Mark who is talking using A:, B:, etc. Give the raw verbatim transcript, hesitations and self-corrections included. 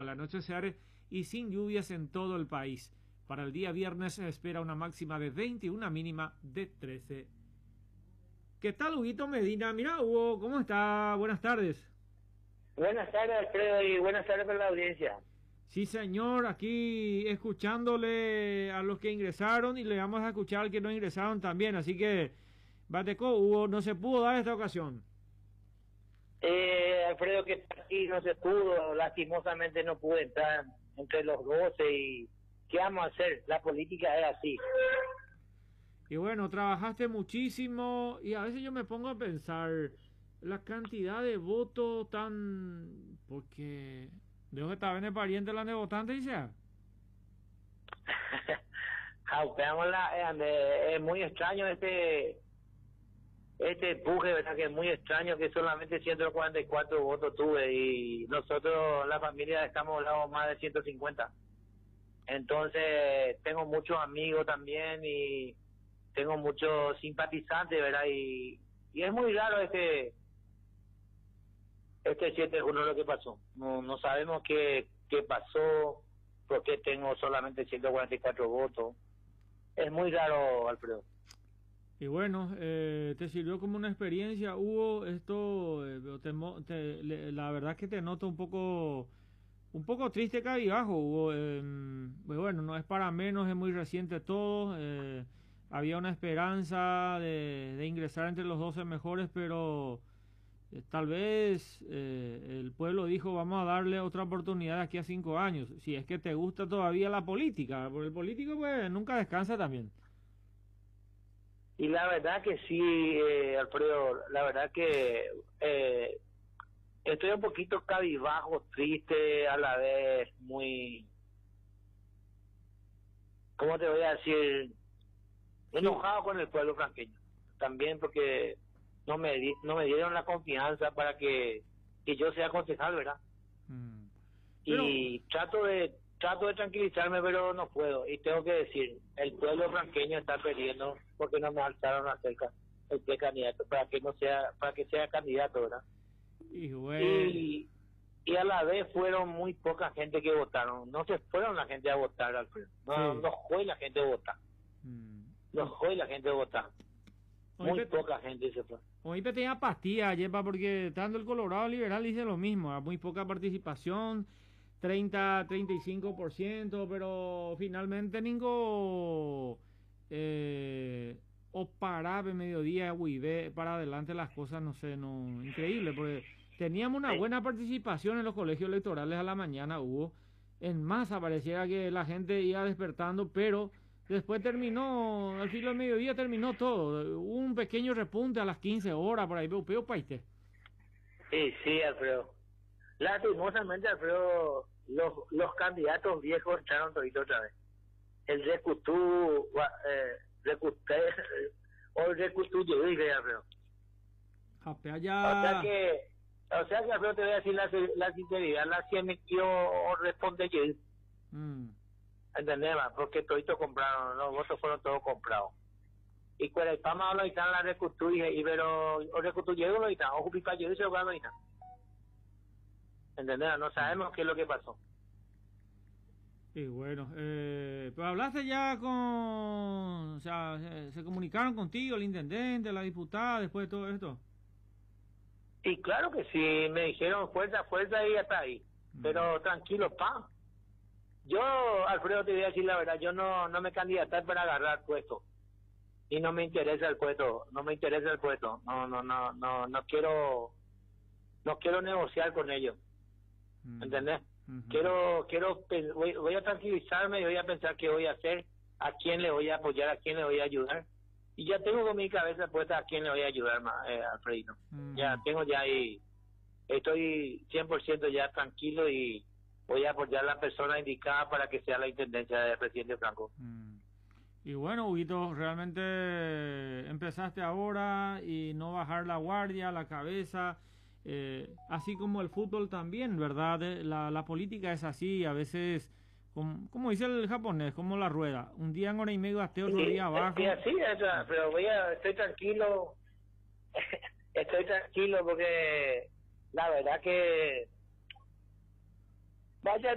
A: al anochecer y sin lluvias en todo el país. Para el día viernes se espera una máxima de veinte y una mínima de trece. ¿Qué tal, Huguito Medina? Mira, Hugo, ¿cómo está? Buenas tardes.
B: Buenas tardes, Alfredo, y buenas tardes para la audiencia.
A: Sí, señor, aquí escuchándole a los que ingresaron y le vamos a escuchar al que no ingresaron también, así que, Bateco, Hugo, no se pudo dar esta ocasión.
B: Eh, Alfredo, que aquí no se pudo, lastimosamente no pude entrar entre los doce y ¿qué vamos a hacer? La política es así.
A: Y bueno, trabajaste muchísimo y a veces yo me pongo a pensar la cantidad de votos tan... porque... ¿de dónde está el pariente la de votante, dice?
B: Jaupeámosla, eh, es muy extraño este este empuje, ¿verdad? Que es muy extraño que solamente ciento cuarenta y cuatro votos tuve y nosotros, la familia, estamos hablando más de ciento cincuenta. Entonces, tengo muchos amigos también y tengo muchos simpatizantes, ¿verdad? Y, y es muy raro este este siete de junio lo que pasó. No no sabemos qué, qué pasó, por qué tengo solamente ciento cuarenta y cuatro votos. Es muy raro, Alfredo.
A: Y bueno, eh, te sirvió como una experiencia, Hugo. Esto, eh, te, te, le, la verdad es que te noto un poco, un poco triste, cabibajo, Hugo. Eh, pues bueno, no es para menos, es muy reciente todo. Eh, había una esperanza de, de ingresar entre los doce mejores, pero eh, tal vez eh, el pueblo dijo, vamos a darle otra oportunidad de aquí a cinco años. Si es que te gusta todavía la política, porque el político pues nunca descansa también.
B: Y la verdad que sí, eh, Alfredo, la verdad que eh, estoy un poquito cabibajo, triste, a la vez muy, ¿cómo te voy a decir? Enojado con el pueblo franqueño. También porque no me di, no me dieron la confianza para que, que yo sea concejal, ¿verdad?
A: Mm. Pero...
B: y trato de trato de tranquilizarme, pero no puedo. Y tengo que decir, el pueblo franqueño está perdiendo porque no me alzaron acerca el de candidato para que no sea para que sea candidato, ¿verdad?
A: Y, bueno.
B: y y a la vez fueron muy poca gente que votaron. No se fueron la gente a votar, Alfredo. No, sí. no fue la gente a votar. Mm. No fue la gente a votar. Muy Oye, poca gente se fue.
A: Hoy tenía pastilla, Yepa, porque tanto el Colorado Liberal dice lo mismo, muy poca participación, treinta, treinta y cinco por ciento, pero finalmente ningo eh, o para de mediodía, Huive, para adelante las cosas, no sé, no, increíble, porque teníamos una buena participación en los colegios electorales a la mañana, hubo, en masa pareciera que la gente iba despertando, pero después terminó, al filo del mediodía terminó todo, hubo un pequeño repunte a las quince horas, por ahí, veo, paiste.
B: Sí, sí, Alfredo. Lastimosamente, Alfredo, los, los candidatos viejos entraron todito otra vez. El Recutú, eh, Recuté, o el Recutú, yo dije, Alfredo.
A: Jape ya...
B: O sea que, o sea que, Alfredo, te voy a decir la, la sinceridad, la que me quiero responder yo. Mm. ¿Entendés? Porque todito compraron, los votos fueron todos comprados. Y cuando el Pama lo están la Recutú, y pero, o Recutú llegó, lo están, o Jupica llegó y se lo ganó, y ¿entendés? No sabemos qué es lo que pasó.
A: Y bueno, eh, pero hablaste ya con, o sea, se, se comunicaron contigo, el intendente, la diputada, después de todo esto.
B: Y claro que sí, me dijeron fuerza, fuerza y hasta ahí. Mm. Pero tranquilo, pa. Yo, Alfredo, te voy a decir la verdad, yo no, no me candidaté para agarrar puesto. Y no me interesa el puesto, no me interesa el puesto. No, no, no, no, no quiero, no quiero negociar con ellos. Mm. ¿Entendés? Uh-huh. Quiero, quiero, voy, voy a tranquilizarme y voy a pensar qué voy a hacer, a quién le voy a apoyar, a quién le voy a ayudar. Y ya tengo con mi cabeza puesta a quién le voy a ayudar, eh, Alfredito. Uh-huh. Ya tengo ya ahí, estoy cien por ciento ya tranquilo y voy a apoyar a la persona indicada para que sea la intendencia del presidente Franco.
A: Uh-huh. Y bueno, Huguito, realmente empezaste ahora y no bajar la guardia, la cabeza. Eh, así como el fútbol también, ¿verdad? La, la política es así, a veces, como, como dice el japonés, como la rueda, un día en hora y medio hasta otro
B: sí,
A: día abajo.
B: Sí, así es, pero voy a, estoy tranquilo, estoy tranquilo porque la verdad que vaya